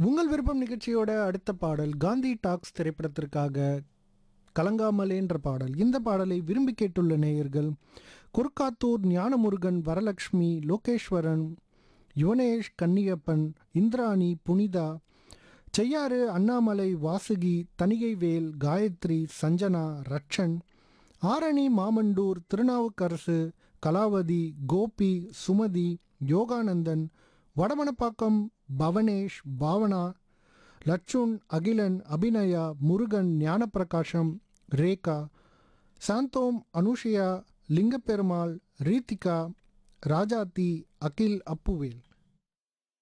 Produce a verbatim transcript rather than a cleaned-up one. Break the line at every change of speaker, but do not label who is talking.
உங்கள் விருப்பம் நிகழ்ச்சியோட அடுத்த பாடல் காந்தி டாக்ஸ் திரைப்படத்திற்காக கலங்காமலேன்ற பாடல். இந்த பாடலை விரும்பி கேட்டுள்ள நேயர்கள் குறுக்காத்தூர் ஞானமுருகன், வரலட்சுமி, லோகேஸ்வரன், யுவனேஷ், கன்னியப்பன், இந்திராணி, புனிதா, செய்யாறு, அண்ணாமலை, வாசுகி, தணிகைவேல், காயத்ரி, சஞ்சனா, ரட்சன், ஆரணி, மாமண்டூர், திருநாவுக்கரசு, கலாவதி, கோபி, சுமதி, யோகானந்தன், வடமணப்பாக்கம், பவனேஷ், பாவனா, லட்சுன், அகிலன், அபிநயா, முருகன், ஞானப்பிரகாஷம், ரேகா, சாந்தோம், அனுஷியா, லிங்கப்பெருமாள், ரீத்திகா, ராஜாத்தி, அகில், அப்புவேல்.